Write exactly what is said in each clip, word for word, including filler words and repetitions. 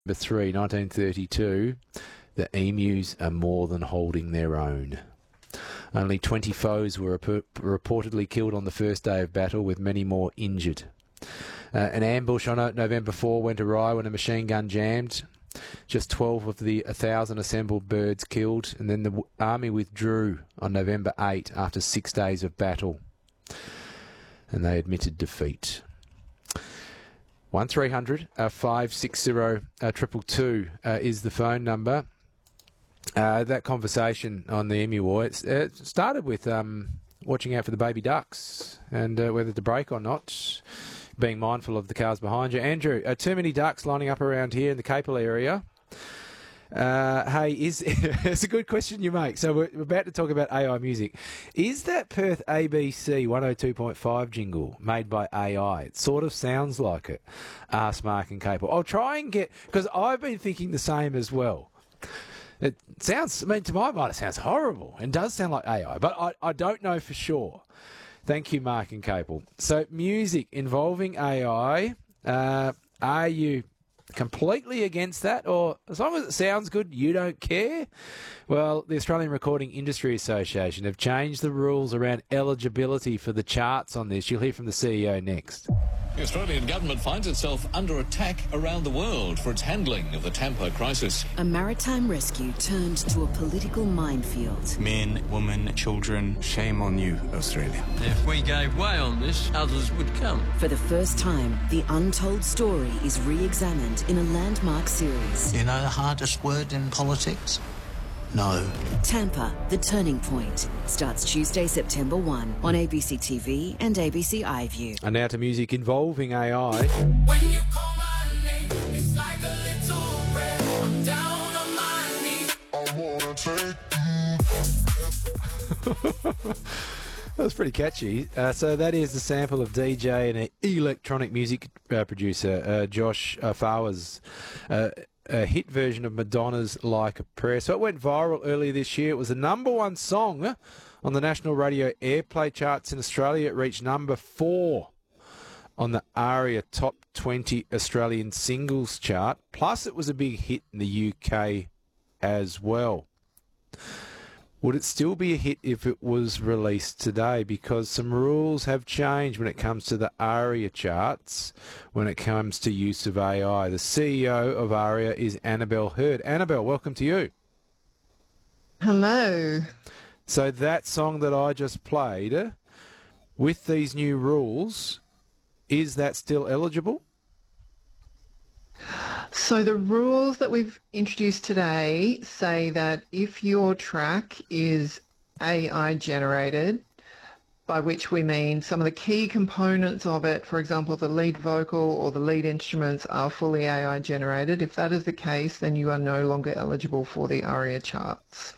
Number three, nineteen thirty-two, the emus are more than holding their own. Only twenty foes were rep- reportedly killed on the first day of battle, with many more injured. Uh, an ambush on November fourth went awry when a machine gun jammed. Just twelve of the one thousand assembled birds killed, and then the w- army withdrew on November eighth after six days of battle. And they admitted defeat. one three hundred five six zero two two uh, is the phone number. Uh, that conversation on the Emu War, it's, it started with um, watching out for the baby ducks and uh, whether to break or not, being mindful of the cars behind you. Andrew, uh, too many ducks lining up around here in the Capel area. Uh, hey, is it's a good question you make. So we're, we're about to talk about A I music. Is that Perth A B C one oh two point five jingle made by A I? It sort of sounds like it. Ask Mark and Capel. I'll try and get, because I've been thinking the same as well. It sounds, I mean, to my mind, it sounds horrible and does sound like A I, but I, I don't know for sure. Thank you, Mark and Capel. So, music involving A I, uh, are you completely against that, or as long as it sounds good, you don't care? Well, the Australian Recording Industry Association have changed the rules around eligibility for the charts on this. You'll hear from the C E O next. The Australian government finds itself under attack around the world for its handling of the Tampa crisis. A maritime rescue turned to a political minefield. Men, women, children, shame on you, Australia. If we gave way on this, others would come. For the first time, the untold story is re-examined in a landmark series. You know the hardest word in politics? No. Tampa, The Turning Point, starts Tuesday, September first on A B C T V and A B C iView. And now to music involving A I. When you call my name, it's like a little prayer. I'm down on my knees. I wanna take That was pretty catchy. Uh, so that is the sample of D J and electronic music uh, producer uh, Josh uh, Fawa's uh, a hit version of Madonna's Like a Prayer. So it went viral earlier this year. It was the number one song on the National Radio Airplay charts in Australia. It reached number four on the ARIA Top twenty Australian Singles chart. Plus, it was a big hit in the U K as well. Would it still be a hit if it was released today? Because some rules have changed when it comes to the ARIA charts, when it comes to use of A I. The C E O of ARIA is Annabelle Hurd. Annabelle, welcome to you. Hello. So that song that I just played, with these new rules, is that still eligible? So the rules that we've introduced today say that if your track is A I generated, by which we mean some of the key components of it, for example, the lead vocal or the lead instruments are fully A I generated. If that is the case, then you are no longer eligible for the ARIA charts.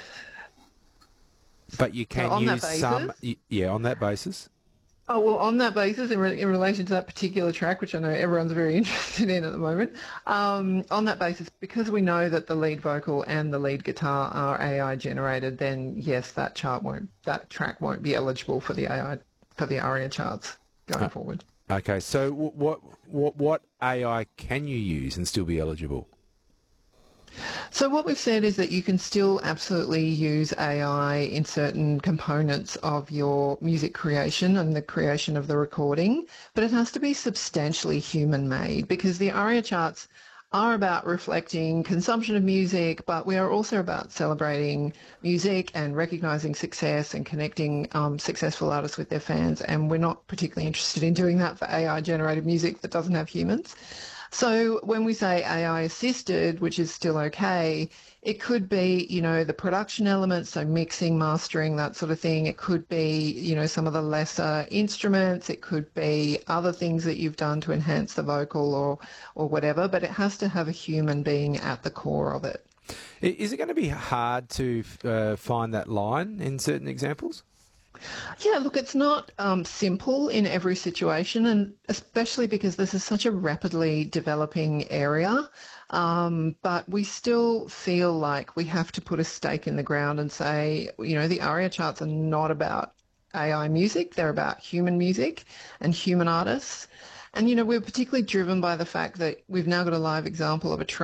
But you can so use some, yeah, on that basis. Oh, well, on that basis, in, re- in relation to that particular track, which I know everyone's very interested in at the moment, um, on that basis, because we know that the lead vocal and the lead guitar are A I generated, then yes, that chart won't, that track won't be eligible for the A I, for the ARIA charts going uh, forward. Okay, so what, what, what A I can you use and still be eligible? So what we've said is that you can still absolutely use A I in certain components of your music creation and the creation of the recording, but it has to be substantially human-made, because the ARIA charts are about reflecting consumption of music, but we are also about celebrating music and recognising success and connecting um, successful artists with their fans, and we're not particularly interested in doing that for A I-generated music that doesn't have humans. So when we say A I assisted, which is still okay, it could be, you know, the production elements, so mixing, mastering, that sort of thing. It could be, you know, some of the lesser instruments. It could be other things that you've done to enhance the vocal or, or whatever, but it has to have a human being at the core of it. Is it going to be hard to uh, find that line in certain examples? Yeah, look, it's not um, simple in every situation, and especially because this is such a rapidly developing area. Um, but we still feel like we have to put a stake in the ground and say, you know, the ARIA charts are not about A I music. They're about human music and human artists. And, you know, we're particularly driven by the fact that we've now got a live example of a track